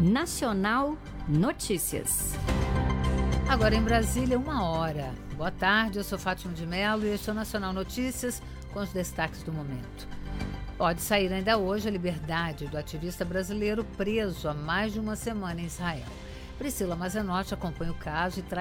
Nacional Notícias. Agora em Brasília, 1h. Boa tarde, eu sou Fátima de Mello e este é o Nacional Notícias com os destaques do momento. Pode sair ainda hoje a liberdade do ativista brasileiro preso há mais de uma semana em Israel. Priscila Mazenotti acompanha o caso e traz